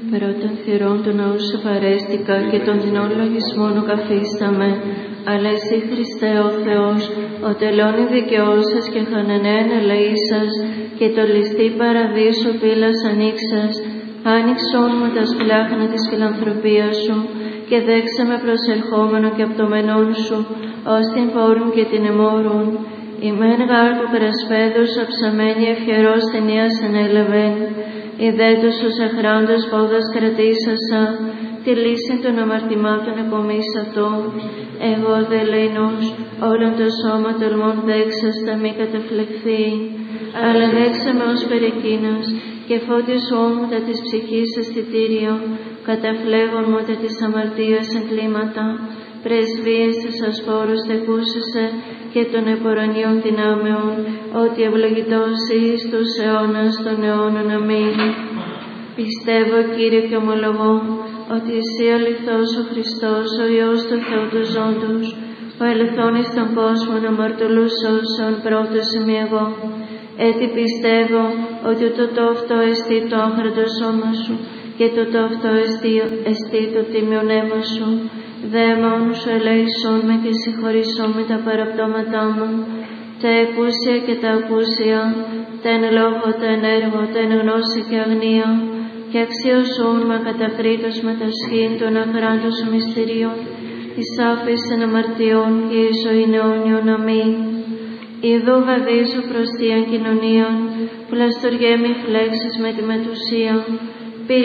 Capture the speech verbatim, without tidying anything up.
Περότων θυρών του ναού σου παρέστηκα και των δεινών λογισμών ουκαθίσταμαι. Αλλά εσύ, Χριστέ ο Θεός, ο τελώνη δικαιώσας και χανανέαν ελεήσας και το ληστή παραδείσου πύλας ανοίξας, άνοιξον με τα σπλάχνα της φιλανθρωπίας σου και δέξε με προσερχόμενο και απτωμενών σου, ως την πόρουν και την εμόρουν. Η μεν γάρ του περασπέδους αψαμένη ευχερός ταινίας ανέλαβεν, η δε τους τους αχράντος πόδας κρατήσασα, τη λύση των αμαρτημάτων επομίσατο. Εγώ δε λεϊνός, όλον το σώμα τολμών δέξαστα μη καταφλεχθεί, αλλά δέξα με ως περικίνας και φώτισό μου τα της ψυχής αισθητήριο, καταφλέγον μου τα της αμαρτίας εγκλήματα, πρεσβείες της ασπόρους τεκούσεσαι και των επορανίων δυνάμεων, ότι ευλογητός εις τους αιώνας των αιώνων. Αμήν. Πιστεύω, Κύριε, και ομολογώ ότι εσύ αληθώς ο Χριστός, ο Υιός του Θεού του ζώντος, ο ελθόν εις τον κόσμο αμαρτωλούς σώσεων πρώτος ημί εγώ. Έτσι πιστεύω ότι το αυτό εστί το άχραντο σώμα σου και το αυτό εστί, εστί το τίμιον αίμα σου. Δαίμον σου ελέησόν με και συγχωρήσόν με τα παραπτώματά μου, τα εκούσια και τα ακούσια, τα εν λόγω, τα εν έργο, τα εν γνώση και αγνία, και αξίωσόν με κατακρίτως με τα σχήν των αχράντων σου μυστηρίων, εις άφησεν αμαρτιών και εις ζωήν αιώνιον. Αμήν. Ιδού βαδίζω προς τίαν κοινωνίαν, πλαστοριέ μη φλέξεις με τη μετουσία,